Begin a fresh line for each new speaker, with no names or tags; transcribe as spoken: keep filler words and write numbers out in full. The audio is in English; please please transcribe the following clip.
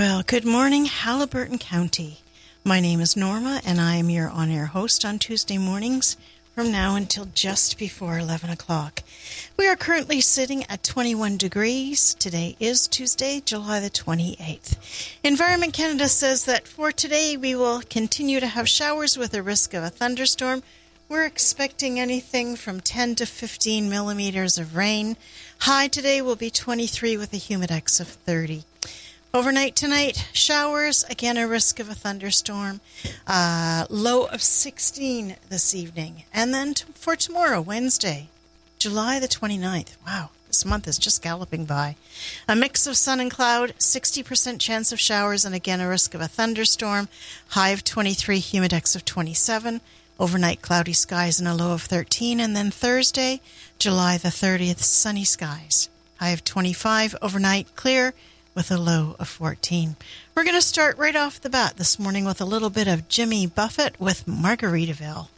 Well, good morning, Haliburton County. My name is Norma, and I am your on-air host on Tuesday mornings from now until just before eleven o'clock. We are currently sitting at twenty-one degrees. Today is Tuesday, July the twenty-eighth. Environment Canada says that for today we will continue to have showers with a risk of a thunderstorm. We're expecting anything from ten to fifteen millimeters of rain. High today will be twenty-three with a humidex of thirty. Overnight tonight, showers, again a risk of a thunderstorm, uh, low of sixteen this evening. And then t- for tomorrow, Wednesday, July the twenty-ninth, wow, this month is just galloping by. A mix of sun and cloud, sixty percent chance of showers, and again a risk of a thunderstorm, high of twenty-three, humidex of twenty-seven. Overnight cloudy skies and a low of thirteen. And then Thursday, July the thirtieth, sunny skies, high of twenty-five, overnight clear, with a low of fourteen. We're going to start right off the bat this morning with a little bit of Jimmy Buffett with Margaritaville.